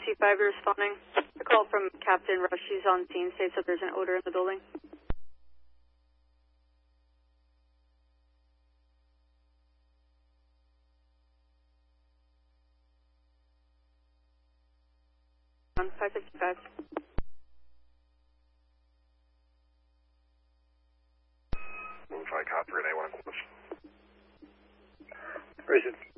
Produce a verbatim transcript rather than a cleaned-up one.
C five, you're responding. A call from Captain Rush. She's on scene. States that there's an odor in the building. On five fifty-five. Move five, copy, Renee, one question. Raise it.